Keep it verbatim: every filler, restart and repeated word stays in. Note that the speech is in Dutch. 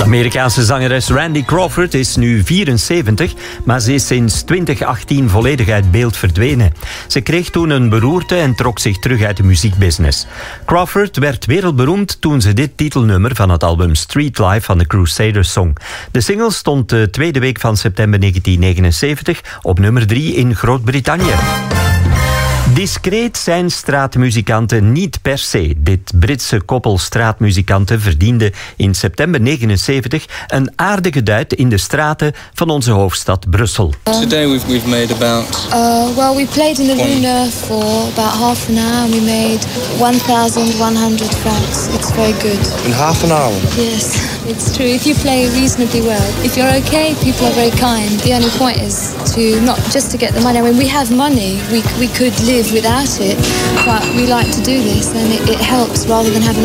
Amerikaanse zangeres Randy Crawford is nu vierenzeventig, maar ze is sinds twintig achttien volledig uit beeld verdwenen. Ze kreeg toen een beroerte en trok zich terug uit de muziekbusiness. Crawford werd wereldberoemd toen ze dit titelnummer van het album Street Life van de Crusaders zong. De single stond de tweede week van september negentien negenenzeventig op nummer drie in Groot-Brittannië. Discreet zijn straatmuzikanten niet per se. Dit Britse koppel straatmuzikanten verdiende in september negenenzeventig een aardige duit in de straten van onze hoofdstad Brussel. Today we've, we've made about... Uh, well, we played in the Luna for about half an hour and we made one thousand one hundred francs. It's very good. In half an hour? Yes, it's true. If you play reasonably well, if you're okay, people are very kind. The only point is to not just to get the money. I mean, we have money. We, we could live without it, but we like to do this and it, it helps rather than having